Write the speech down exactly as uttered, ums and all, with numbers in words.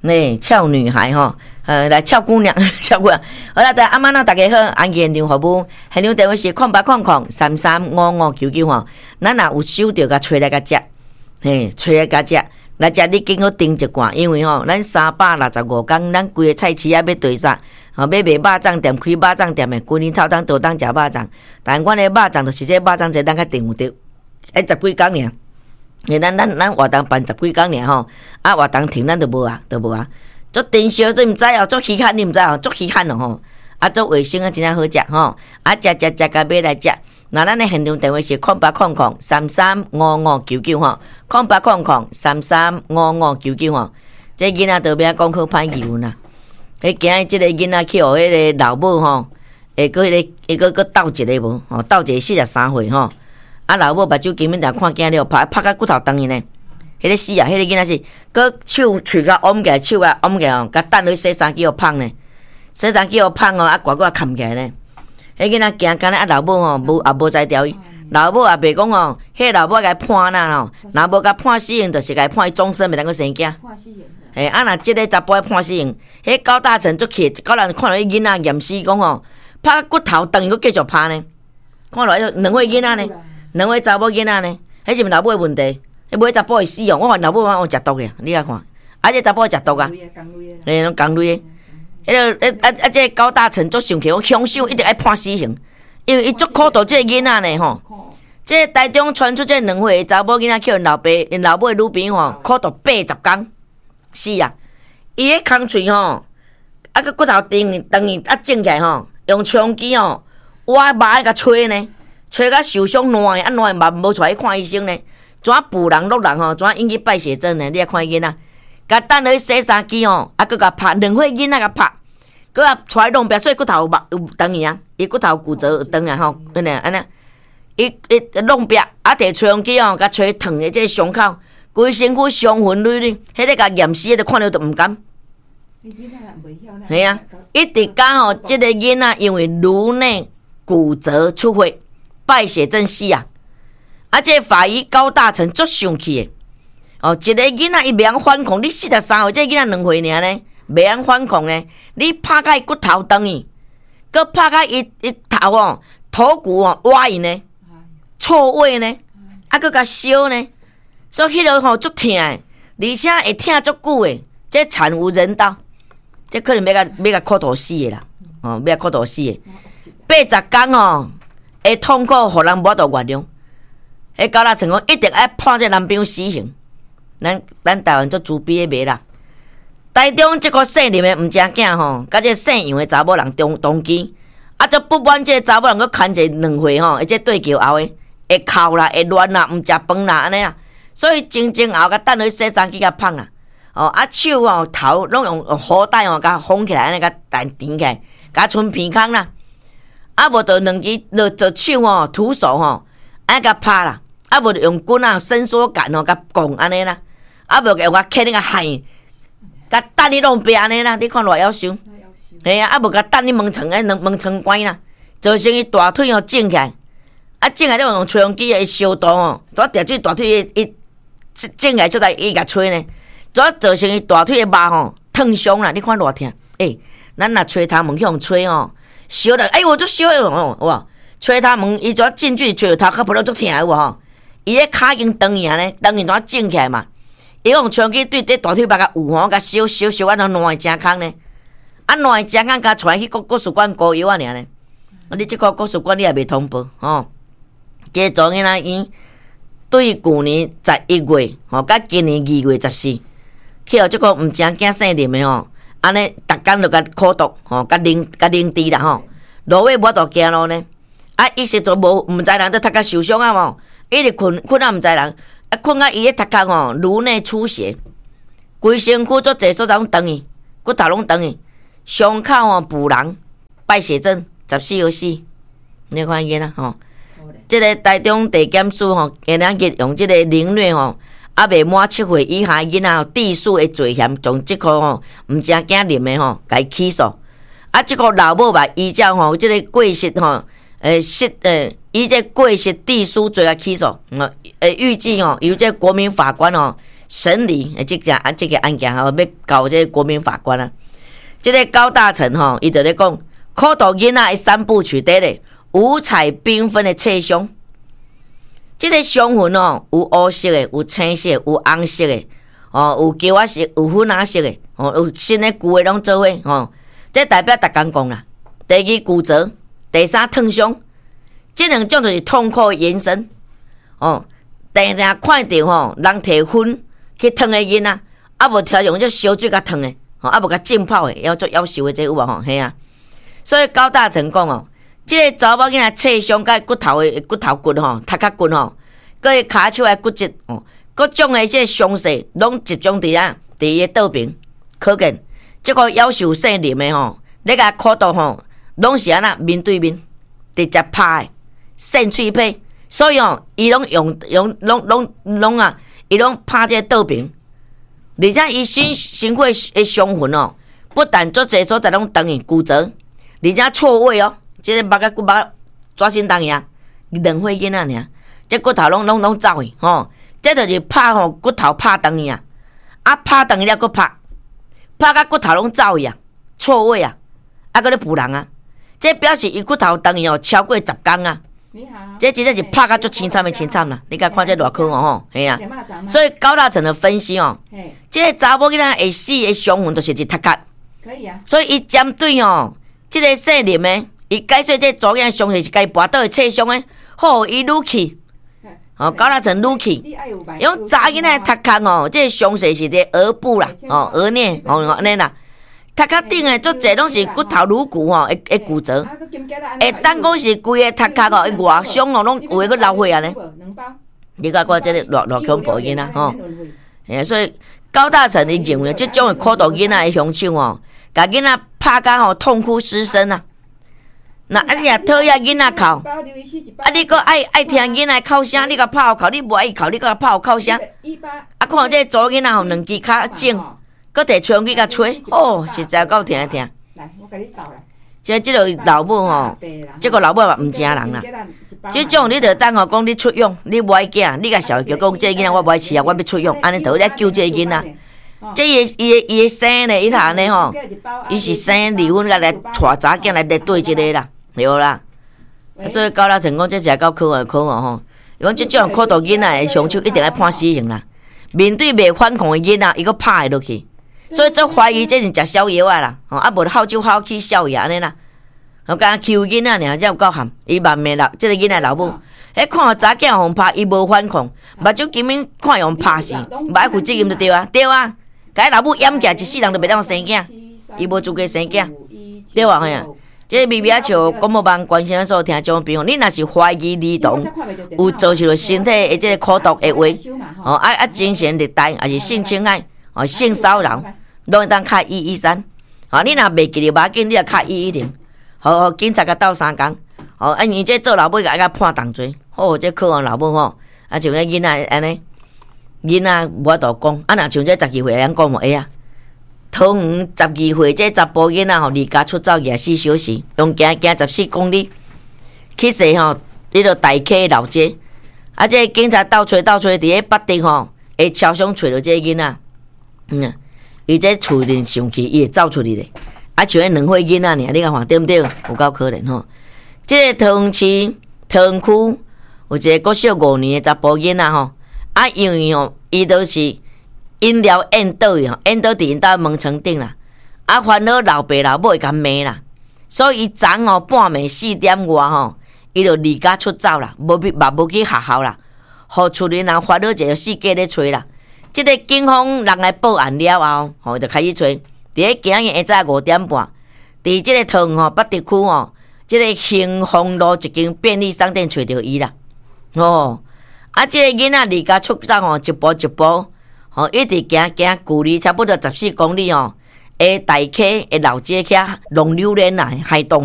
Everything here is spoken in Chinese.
呢，俏女孩吼，呃，来俏姑娘，俏姑娘。好啦，大阿妈呢，大家好，安现场服务，现场电话是空八空空三三五五九九吼。咱若有收到甲吹来甲食，嘿，吹来甲食，来食你经过订一罐，因为吼，咱三百六十五天，咱规个菜市啊要对啥？吼，要卖肉粽店，开肉粽店的，规年头当都当食肉粽，但阮的肉粽就是这肉粽这咱较订有着，哎，十几工尔。诶，咱咱咱活动办十几工尔吼，啊活动停咱就无啊，就无啊。做电烧你毋知哦，做稀罕你毋知哦，做稀罕哦吼。啊，做卫生啊真正好食吼，啊食食食甲买来食。那咱的现场电话是空八空空三三五五九九吼，空八空空三三五五九九吼。这囡仔都免讲好歹牛啦。迄今日即个囡仔去互迄个老母吼，会搁迄个会搁搁斗一个无？吼，斗一个四十三岁吼。啊，老母目睭根本就看见了，拍拍到骨头断去呢。迄个死啊，迄个囡仔是，佮手喙甲弯起来，手啊弯起来哦，甲等去洗衫机互芳呢，洗衫机互芳哦，啊，乖乖扛起来呢。迄囡仔惊干咧，啊，老母吼无也无才调伊，老母也袂讲哦，迄老母甲判呐吼，若无甲判死刑，就是甲判终身袂当去生囝。判死刑。嘿，啊，若即个查甫判死刑，迄高大成足气，高大成看到迄囡仔验尸讲吼，拍骨头断，佮继续拍呢，看落两岁囡仔呢。两岁查某囡仔呢？迄是毋是老母的问题？迄尾查甫会死哦！我看老母有食毒的，你来看，啊，这查甫会食毒啊？诶，拢讲类的。迄个，诶，啊啊，这高大成足生气，我凶手一定爱判死刑，因为伊足苦毒，这个囡仔呢吼。这台中传出这两岁的查某囡仔去因老爸、因老母的女朋友吼，苦毒八十天，是啊。伊迄空喙吼，啊个骨头顶断去，啊整起来吼，用枪机吼，挖麻甲吹呢。吹甲受伤烂的，啊烂的嘛无出来看医生呢，怎捕人落人吼，怎引去拜血针呢？你来看囡仔，甲等落去洗衫机吼，啊，佮甲拍两岁囡仔甲拍，佮啊出来弄壁，所以骨头有目有断去啊，伊骨头骨折有断啊吼，安尼安尼，伊伊弄壁，啊摕吹风机吼，甲吹烫的这个伤口，规身躯伤痕累累，迄个甲验尸的看了都毋甘。系啊，一直讲吼，即个囡仔因为颅内骨折出血。败血症死啊！啊，这个法医高大成足生气的哦，一个囡仔伊袂晓反抗，你四十三岁，这囡仔两岁尔呢，袂晓反抗呢，你拍甲伊骨头断去，佮拍甲伊伊头哦，头骨哦歪去呢，错位呢，啊，佮甲烧呢，所以迄个吼足疼的，而且会疼足久的，这惨无人道，这可能要甲要甲苦毒死的啦，哦，要甲苦毒死的，八十天哦。会痛苦，互人无法度原谅。迄高大成讲一定爱判这男朋友死刑。咱咱台湾做自卑的卖啦。台中即个姓林的毋正囝吼，甲这姓杨的查某人同同期，啊，就不满这查某人佮牵一个两岁吼，而且对桥后的会哭啦，会乱啦，毋食饭啦，安尼啦。所以前前后甲等落去洗衫机甲放啦。哦，啊手哦头拢用火带哦甲封起来，安尼甲弹顶起来，甲剩鼻孔啦。啊，无就两支，就就手吼、徒手吼，安甲拍啦。啊，无就用棍啊、伸缩杆吼，甲拱安尼啦。啊，无用甲牵那个海，甲等你弄白安尼啦。你看偌夭寿，嘿啊，啊无甲等你门床诶，门门床关啦，造成伊大腿吼肿起来。啊，肿起来你用吹风机诶烧毒吼，拄掉水大腿伊伊肿起来出来，伊甲吹呢，拄造成伊大腿诶肉吼烫伤啦。你看偌疼，诶、欸，咱若吹头毛去互吹吼。烧了，哎呦，我就烧了哦，哇！吹他门，伊怎近距离吹头壳，不了足疼有无吼？伊迄骹已经断去啊呢，断去怎整起来嘛？伊用枪去对这大腿把甲捂吼，甲烧烧烧啊，都烂真空呢。啊，烂真空，甲带去国国术馆膏药啊，尔呢。啊，你即个国术馆你也未通报吼？这昨囡仔伊对去年十一月吼，甲今年二月十四，去互即个毋正囝姓林的吼。安尼，逐工就甲苦毒吼，甲啉甲啉猪啦吼，路尾无度行路呢。啊，伊是做无毋知人都头壳受伤啊吼，一直困困啊毋知人，啊困啊伊个头壳吼颅内出血，规身躯做侪所在拢断去，骨头拢断去，伤口吼补人，败血症，十四号死。你看见啦吼，即个台中地检署吼，今仔日用即个凌虐吼。啊，未满七岁以下囡仔地数的罪嫌，从即个吼毋正囝啉的吼，甲伊起诉。啊，即个老母嘛依照吼即个过失吼，诶失诶，依这过失地数罪来起诉。嗯，诶预计吼由这国民法官吼审理诶，这件啊，这个案件吼，要交这个国民法官啊。这个高大成吼，伊就咧讲，苦毒囡仔的三部曲底咧，五彩缤纷的册箱。这个香薰哦，有乌色的，有青色，有红色的，哦，有橘仔色，有粉红色的，哦，有新的旧的拢做伙，哦，这代表逐工讲啦。第二骨折，第三烫伤，这两种就是痛苦的延伸。哦，定定看到吼，人摕粉去烫的囡仔，啊无调用这烧水甲烫的，吼，啊无甲浸泡的，要做夭寿的这有无吼？嘿啊，所以高大成讲哦。这个查某囡仔侧伤甲骨头的骨头骨吼，头壳骨吼，佮伊骹手的骨折哦，各种的这伤势拢集中伫啊，伫伊的倒边，可见这个夭寿性灵的吼，咧甲苦毒吼，拢是安那面对面，直接拍的，扇喙皮，所以哦，伊拢用用拢拢拢啊，伊拢拍这个倒边，而且伊身身躯的伤痕哦，不但足侪所在拢等于骨折，而且错位哦。这个目甲骨目抓心当呀，两岁囡仔尔，这骨头拢拢拢走去吼，这就是拍吼骨头拍断去啊，啊拍断去了，搁拍，拍甲骨头拢走去啊，错位啊，啊搁咧补人啊，这表示伊骨头断去哦超过十天啊，这真正是拍甲足凄惨的凄惨啦，你甲看这偌可哦吼，嘿啊，所以高大成的分析哦，这个查某囡仔会死的伤痕就是一头壳，可以啊，所以伊针对哦，这个姓林的。伊解说这左眼伤势是该跋倒的侧伤诶，好伊愈去，哦，高大成愈去，因为查囡仔头壳哦，这伤势是伫额部啦，哦，额面哦安尼啦，头壳顶诶足侪拢是骨头颅骨吼会会骨折，会当讲是规个头壳哦会外伤哦，拢有诶个流血安尼。你甲看这个偌偌恐怖囡仔吼，诶，所以高大成伊认为这种诶苦毒囡仔诶凶手哦，甲囡仔拍甲吼痛哭失声啊。那啊你也讨厌囡仔哭，啊你搁爱爱听囡仔哭声，你甲拍互哭，你无爱哭，你甲拍互哭声，啊看这查某囡仔吼两支骹肿，搁摕吹风机甲吹，哦，实在够疼疼。来，我甲你斗来。即即个老母吼，即个老母嘛毋正人啦。即种你着等候讲你出勇，你无爱囝，你甲小叫讲这囡仔我无爱饲啊，我要出勇，安尼着咧救这囡仔。这伊伊伊伊生咧，伊头安尼吼，伊是生离婚甲来带查囝来来对即个啦。对啦，所以高大成讲这真够可恶可恶吼。伊讲这种苦毒囡仔的凶手一定要判死刑啦。面对袂反抗的囡仔，伊搁拍会落去，所以则怀疑这是食宵夜啊啦，吼啊无好酒好气宵夜安尼啦。我讲欺囡仔尔，才有够含。伊慢慢老，这个囡仔老母，迄看到查囝互拍，伊无反抗，目睭根本看用拍死，无爱负责任就对啊，对啊。甲伊老母掩起来，一世人都袂当生囝，伊无资格生囝，对啊嘿啊。这个咪咪啊，像广播网关心所听众朋友，你若是怀疑儿童有造成身体的这个苦毒的话，哦啊啊精神虐待，还是性侵害，哦性骚扰，拢会当卡一一三。哦，你若袂记得无要紧，你也卡一一零。好，好警察甲斗三工。哦，啊你这做老母甲甲判重罪，哦这可恶老母吼，啊像个囡仔安尼，囡仔无法度讲，啊若像这十二岁人讲无会啊。桃园十二岁这查甫囡仔吼，离家出走廿四小时，用行行十四公里，去踅吼，迄个大溪老街，啊，这警察倒找倒找，伫咧北顶吼，会超商找到这囡仔，嗯，伊这厝里上去，伊会走出去咧，啊，像迄两岁囡仔尔，你看对毋对？有够可怜吼！这个桃园市桃园区有一个国小五年的查甫囡仔吼，啊，因为吼，伊都是。饮料淹倒去吼，淹倒伫因兜门床顶啦，啊烦恼老爸老母会甲骂啦，所以伊昨吼半暝四点外吼，伊就离家出走啦，无去嘛无去学校啦，互厝里人烦恼者四界咧找啦。即个警方人来报案了后，吼就开始找。伫咧今日下午五点半，伫即个桃园吼北地区吼，即个兴丰路一间便利商店找着伊啦。哦，啊，即个囡仔离家出走吼，一步一步。吼，一直行行，距离差不多十四公里哦。下大溪的老街遐，龙榴莲啊，海洞。